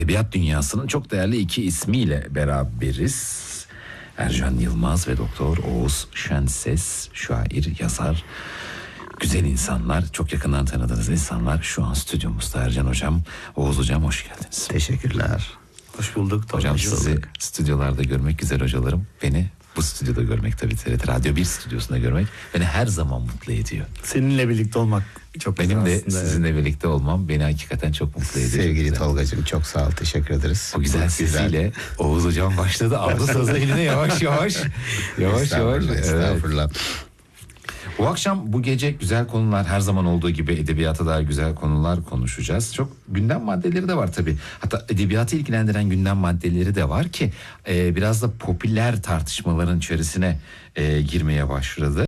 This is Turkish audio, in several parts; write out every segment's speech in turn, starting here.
Edebiyat dünyasının çok değerli iki ismiyle beraberiz. Ercan Yılmaz ve Doktor Oğuz Şenses, şair, yazar, güzel insanlar, çok yakından tanıdığınız insanlar şu an stüdyomuzda. Ercan Hocam, Oğuz Hocam, hoş geldiniz. Teşekkürler. Hoş bulduk. Hocam sizi stüdyolarda görmek güzel hocalarım. Beni bu stüdyoda görmek, tabii TRT Radyo 1 stüdyosunda görmek beni her zaman mutlu ediyor. Seninle birlikte olmak çok güzel. Benim de aslında, sizinle birlikte olmam beni hakikaten çok mutlu ediyor. Sevgili Tolgacığım, çok sağ ol, teşekkür ederiz. O güzel sesiyle Oğuz Hocam başladı. Aldı sazı eline yavaş yavaş. Estağfurullah. Bu akşam, bu gece güzel konular, her zaman olduğu gibi edebiyata dair güzel konular konuşacağız. Çok gündem maddeleri de var tabii. Hatta edebiyatı ilgilendiren gündem maddeleri de var ki biraz da popüler tartışmaların içerisine girmeye başladı.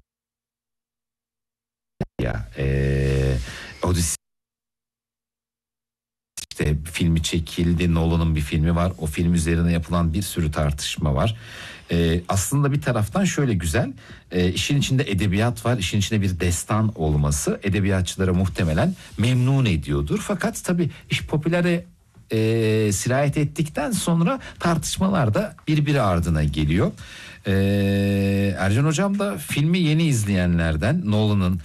Ya Odyssey, işte filmi çekildi, Nolan'ın bir filmi var. O film üzerine yapılan bir sürü tartışma var. Aslında bir taraftan şöyle güzel, işin içinde edebiyat var, işin içinde bir destan olması edebiyatçılara muhtemelen memnun ediyordur. Fakat tabii iş popülere sirayet ettikten sonra tartışmalar da birbiri ardına geliyor. Ercan Hocam da filmi yeni izleyenlerden, Nolan'ın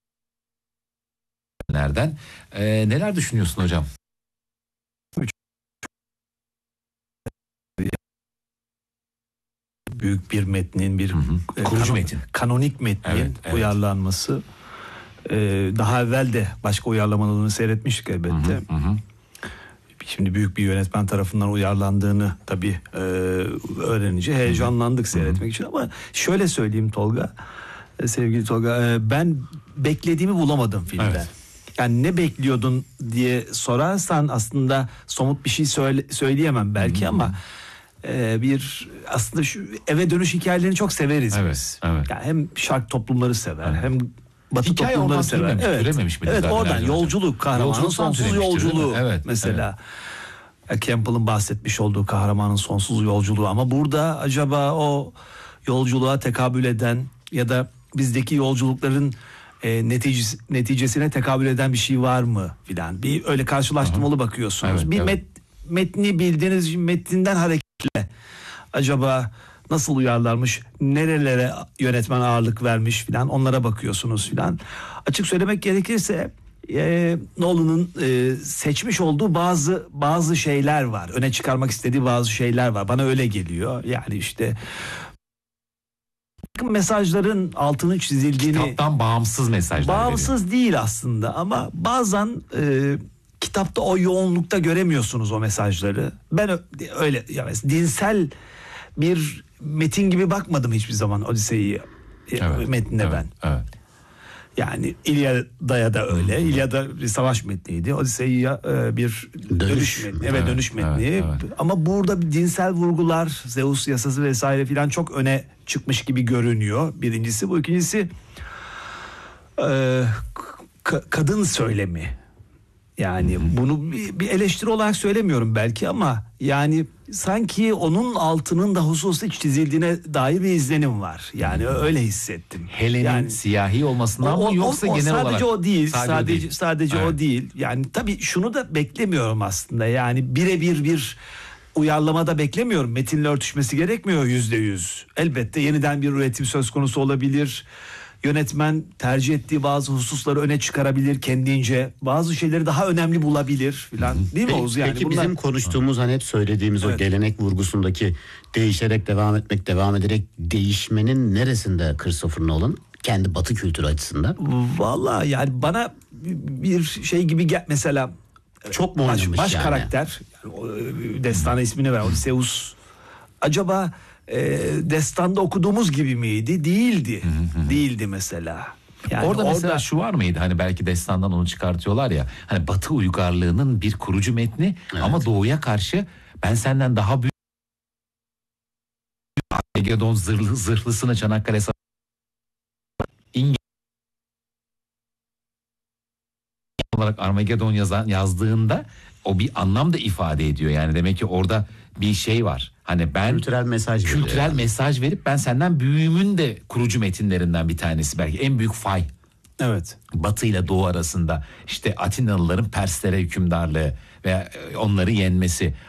neler düşünüyorsun hocam? Büyük bir metnin, bir kurucu metin, kanonik metnin uyarlanması. Daha evvel de başka uyarlamalarını seyretmiştik elbette. Şimdi büyük bir yönetmen tarafından uyarlandığını tabii öğrenince heyecanlandık seyretmek için. Ama şöyle söyleyeyim Tolga, sevgili Tolga, ben beklediğimi bulamadım filmden. Evet. Yani ne bekliyordun diye sorarsan aslında somut bir şey söyleyemem belki ama bir aslında şu eve dönüş hikayelerini çok severiz biz. Evet. Yani hem şark toplumları sever, hem Batı hikaye toplumları sever. Evet, oradan yolculuk, kahramanın sonsuz yolculuğu mesela. Campbell'ın bahsetmiş olduğu kahramanın sonsuz yolculuğu, ama burada acaba o yolculuğa tekabül eden ya da bizdeki yolculukların neticesine tekabül eden bir şey var mı filan, bir öyle karşılaştırmalı bakıyorsunuz. Metni bildiğiniz için metninden hareketle acaba nasıl uyarlanmış, nerelere yönetmen ağırlık vermiş filan, onlara bakıyorsunuz filan. Açık söylemek gerekirse Nolan'ın seçmiş olduğu bazı şeyler var. Öne çıkarmak istediği bazı şeyler var. Bana öyle geliyor. Yani işte mesajların altını çizildiğini... Kitaptan bağımsız mesajlar bağımsız veriyor. Değil aslında, ama bazen kitapta o yoğunlukta göremiyorsunuz o mesajları. Ben öyle yani dinsel bir metin gibi bakmadım hiçbir zaman Odise'yi metnine ben. Evet. Yani İlyada'ya da öyle. İlyada bir savaş metniydi. Odise'ye bir dönüş metni. Dönüş metni. Evet. Ama burada bir dinsel vurgular, Zeus yasası vesaire filan çok öne çıkmış gibi görünüyor. Birincisi bu. İkincisi kadın söylemi. Yani bunu bir eleştiri olarak söylemiyorum belki, ama yani sanki onun altının da hususi hiç çizildiğine dair bir izlenim var. Yani öyle hissettim. Helen'in yani, siyahi olmasından mı yoksa genel sadece olarak? O değil. Sadece o değil. Yani tabii şunu da beklemiyorum aslında. Yani birebir bir uyarlamada beklemiyorum. Metinle örtüşmesi gerekmiyor %100. Elbette yeniden bir üretim söz konusu olabilir. Yönetmen tercih ettiği bazı hususları öne çıkarabilir kendince. Bazı şeyleri daha önemli bulabilir filan. Değil mi Oğuz? Yani peki bizim konuştuğumuz, hani hep söylediğimiz o gelenek vurgusundaki değişerek devam ederek değişmenin neresinde Christopher Nolan? Kendi Batı kültürü açısından. Vallahi yani bana bir şey gibi mesela çok mu oynamış baş karakter, destana ismini ver, Odysseus. Acaba destanda okuduğumuz gibi miydi? Değildi. Değildi mesela. Yani orada mesela şu var mıydı? Hani belki destandan onu çıkartıyorlar ya. Hani Batı uygarlığının bir kurucu metni, ama Doğu'ya karşı ben senden daha büyük Armageddon zırhlısını Çanakkale olarak Armageddon yazdığında o bir anlam da ifade ediyor. Yani demek ki orada bir şey var. Hani ben kültürel mesaj verip ben senden büyüğümün de kurucu metinlerinden bir tanesi, belki en büyük fay. Evet. Batı ile Doğu arasında işte Atinalıların Perslere hükümdarlığı veya onları yenmesi.